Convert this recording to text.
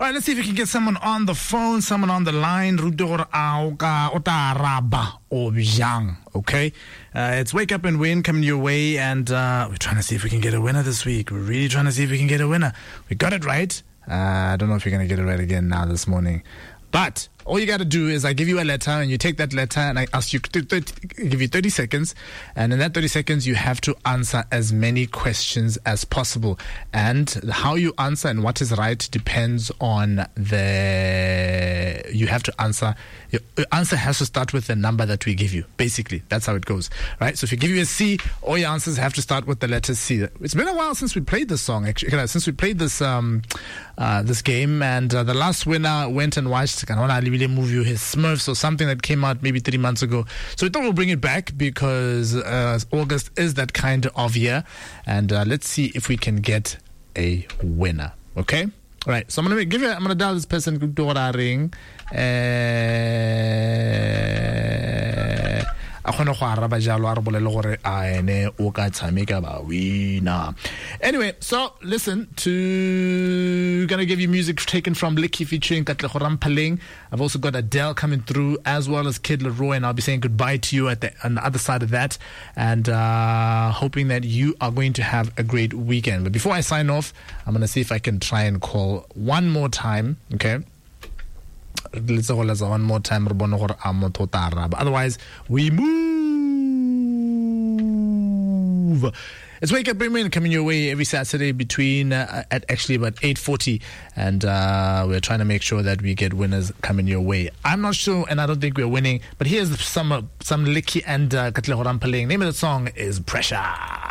All right, let's see if we can get someone on the phone, someone on the line. Okay? It's Wake Up and Win coming your way, and we're trying to see if we can get a winner this week. We're really trying to see if we can get a winner. We got it right. I don't know if you're going to get it right again now this morning. But all you got to do is I give you a letter, and you take that letter, and I ask you to give you 30 seconds. And in that 30 seconds, you have to answer as many questions as possible. And how you answer and what is right depends on you have to answer. Your answer has to start with the number that we give you. Basically, that's how it goes, right? So if we give you a C, all your answers have to start with the letter C. It's been a while since we played this song, actually, since we played this this game, and the last winner went and watched Really Move You, his Smurfs, or something that came out maybe 3 months ago. So we thought we'll bring it back because August is that kind of year, and let's see if we can get a winner. Okay. All right, so I'm gonna dial this person. Ring. Anyway, so listen to gonna give you music taken from Licky featuring Katlego Rampaleng. I've also got Adele coming through, as well as Kid Leroy, and I'll be saying goodbye to you on the other side of that, and hoping that you are going to have a great weekend. But before I sign off, I'm gonna see if I can try and call one more time. Okay. Let's hold us one more time. Otherwise, we move. It's Wake Up Women coming your way every Saturday between at actually about 8:40, and we're trying to make sure that we get winners coming your way. I'm not sure, and I don't think we're winning, but here's some Licky and Katlego Rampaleng. Name of the song is Pressure.